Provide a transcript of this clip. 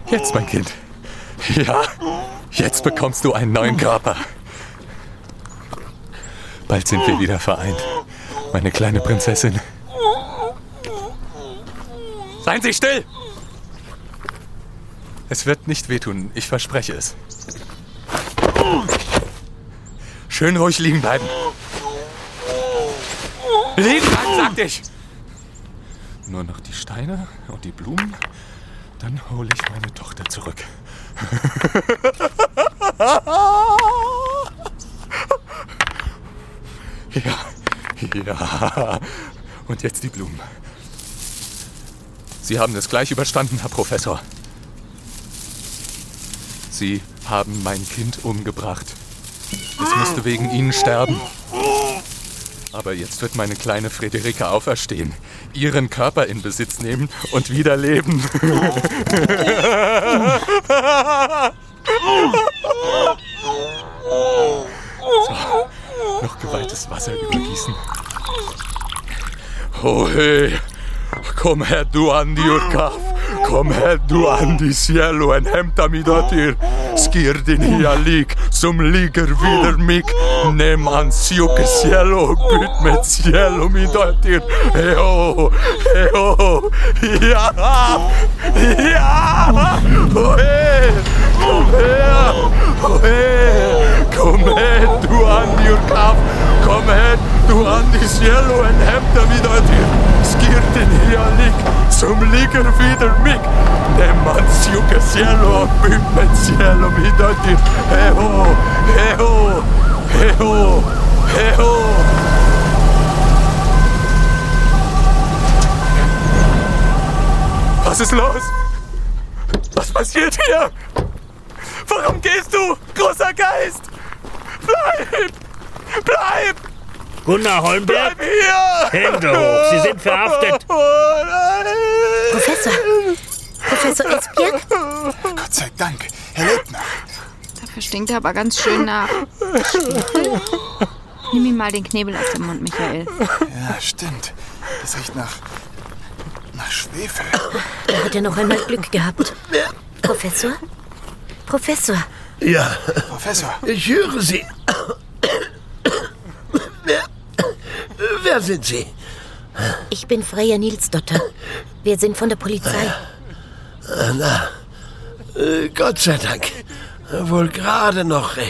Jetzt, mein Kind. Ja, jetzt bekommst du einen neuen Körper. Bald sind wir wieder vereint, meine kleine Prinzessin. Seien Sie still! Es wird nicht wehtun, ich verspreche es. Schön ruhig liegen bleiben. Liegen bleiben, sagte ich! Nur noch die Steine und die Blumen, dann hole ich meine Tochter zurück. Ja. Und jetzt die Blumen. Sie haben es gleich überstanden, Herr Professor. Sie haben mein Kind umgebracht. Es musste wegen Ihnen sterben. Aber jetzt wird meine kleine Friederike auferstehen, ihren Körper in Besitz nehmen und wieder leben. So, noch geweihtes Wasser übergießen. Oh hey, komm her du Andi Urkaf. Kom her du Andi cielo en hämta mi dotter. Skir din hialik som ligger vidare mig. Nem ansjuke cielo och byt med cielo mi dotter. Heo, heo, ja, ja. Oh hey, kom her, oh hey. Kom her du Andi Urkaf. Kom her du Andi cielo en hämta mi dotter. Skir din hialik som ligger vidare mig. Nem ansjuke cielo och byt med cielo mi dotter. Heo, heo, heo, heo. Was ist los? Was passiert hier? Warum gehst du, großer Geist? Bleib! Bleib! Gunnar Holmberg, Bleib hier! Hände hoch, Sie sind verhaftet. Oh nein! Professor Esbjerg? Gott sei Dank, Herr Leutner. Dafür stinkt er aber ganz schön nach Schwefel. Nimm ihm mal den Knebel aus dem Mund, Michael. Ja, stimmt. Das riecht nach Schwefel. Er hat ja noch einmal Glück gehabt. Professor? Professor? Ja, Professor. ich höre Sie. Wer sind Sie? Ich bin Freya Nilsdotter. Wir sind von der Polizei. Gott sei Dank. Wohl gerade noch recht.